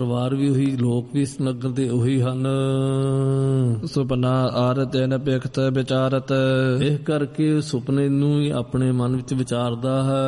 ਪਰਿਵਾਰ ਵੀ ਉਹੀ, ਲੋਕ ਵੀ ਇਸ ਨਗਰ ਦੇ ਉਹੀ ਹਨ। ਸੁਪਨਾ ਆਰ ਤਿਨ ਬਿਖਤ ਵਿਚਾਰਤ। ਇਹ ਕਰਕੇ ਸੁਪਨੇ ਨੂੰ ਹੀ ਆਪਣੇ ਮਨ ਵਿੱਚ ਵਿਚਾਰਦਾ ਹੈ।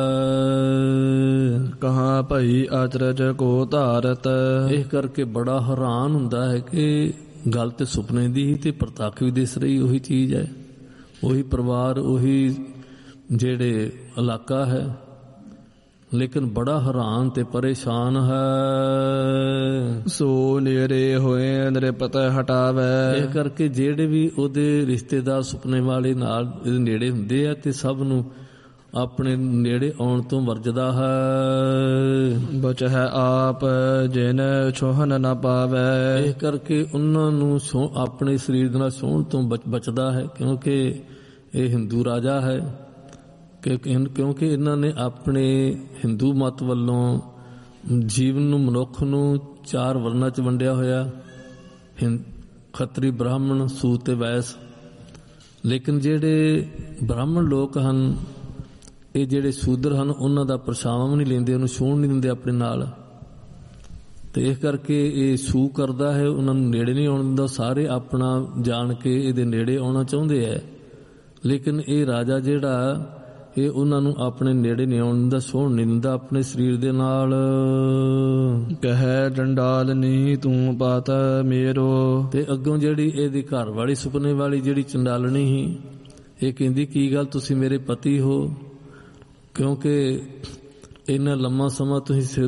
ਕਹਾਂ ਭਈ ਆਚਰਜ ਕੋ ਧਾਰਤ। ਇਹ ਕਰਕੇ ਬੜਾ ਹੈਰਾਨ ਹੁੰਦਾ ਹੈ ਕਿ ਗੱਲ ਤੇ ਸੁਪਨੇ ਦੀ ਹੀ ਤੇ ਪ੍ਰਤੱਖ ਵੀ ਦਿਸ ਰਹੀ ਉਹੀ ਚੀਜ਼ ਹੈ, ਉਹੀ ਪਰਿਵਾਰ, ਉਹੀ ਜਿਹੜੇ ਇਲਾਕਾ ਹੈ, ਲੇਕਿਨ ਬੜਾ ਹੈਰਾਨ ਤੇ ਪਰੇਸ਼ਾਨ ਹੈ। ਸੋ ਨੇਰੇ ਹੋਏ ਨਿਰਪਤ ਹਟਾਵੇ। ਇਹ ਕਰਕੇ ਜਿਹੜੇ ਵੀ ਉਹਦੇ ਰਿਸ਼ਤੇਦਾਰ ਸੁਪਨੇ ਵਾਲੇ ਨਾਲ ਇਹਦੇ ਨੇੜੇ ਹੁੰਦੇ ਆ ਤੇ ਸਭ ਨੂੰ ਆਪਣੇ ਨੇੜੇ ਆਉਣ ਤੋਂ ਵਰਜਦਾ ਹੈ। ਬਚ ਹੈ ਆਪ ਜਿਨ ਛੋਹਨ ਨਾ ਪਾਵੇ। ਇਹ ਕਰਕੇ ਉਹਨਾਂ ਨੂੰ ਆਪਣੇ ਸਰੀਰ ਦੇ ਨਾਲ ਛੋਹਣ ਤੋਂ ਬਚਦਾ ਹੈ, ਕਿਉਂਕਿ ਇਹ ਹਿੰਦੂ ਰਾਜਾ ਹੈ। ਕਿਉਂਕਿ ਇਹਨਾਂ ਨੇ ਆਪਣੇ ਹਿੰਦੂ ਮਤ ਵੱਲੋਂ ਜੀਵਨ ਨੂੰ, ਮਨੁੱਖ ਨੂੰ 4 ਵਰਨਾਂ 'ਚ ਵੰਡਿਆ ਹੋਇਆ, ਖੱਤਰੀ, ਬ੍ਰਾਹਮਣ, ਸੂਤ ਤੇ ਵੈਸ। ਲੇਕਿਨ ਜਿਹੜੇ ਬ੍ਰਾਹਮਣ ਲੋਕ ਹਨ, ਇਹ ਜਿਹੜੇ ਸ਼ੂਦਰ ਹਨ, ਉਹਨਾਂ ਦਾ ਪਰਛਾਵਾਂ ਵੀ ਨਹੀਂ ਲੈਂਦੇ, ਉਹਨੂੰ ਛੂਹਣ ਨਹੀਂ ਦਿੰਦੇ ਆਪਣੇ ਨਾਲ। ਤੇ ਇਸ ਕਰਕੇ ਇਹ ਛੂਹ ਕਰਦਾ ਹੈ, ਉਹਨਾਂ ਨੂੰ ਨੇੜੇ ਨਹੀਂ ਆਉਣ ਦਿੰਦਾ। ਸਾਰੇ ਆਪਣਾ ਜਾਣ ਕੇ ਇਹਦੇ ਨੇੜੇ ਆਉਣਾ ਚਾਹੁੰਦੇ ਹੈ, ਲੇਕਿਨ ਇਹ ਰਾਜਾ ਜਿਹੜਾ ਇਹ ਉਹਨਾਂ ਨੂੰ ਆਪਣੇ ਨੇੜੇ ਨਹੀਂ ਆਉਣ ਦਿੰਦਾ, ਛੂਹਣ ਨਹੀਂ ਦਿੰਦਾ ਆਪਣੇ ਸਰੀਰ ਦੇ ਨਾਲ। ਕਹੈ ਜੰਡਾਲ ਨੀ ਤੂੰ ਪਾਤ ਮੇਰੋ। ਤੇ ਅੱਗੋਂ ਜਿਹੜੀ ਇਹਦੀ ਘਰ ਵਾਲੀ, ਸੁਪਨੇ ਵਾਲੀ ਜਿਹੜੀ ਚੰਡਾਲਣੀ ਸੀ, ਇਹ ਕਹਿੰਦੀ ਕੀ ਗੱਲ ਤੁਸੀਂ ਮੇਰੇ ਪਤੀ ਹੋ, ਕਿਉਂਕਿ ਇੰਨਾ ਲੰਮਾ ਸਮਾਂ ਤੁਸੀਂ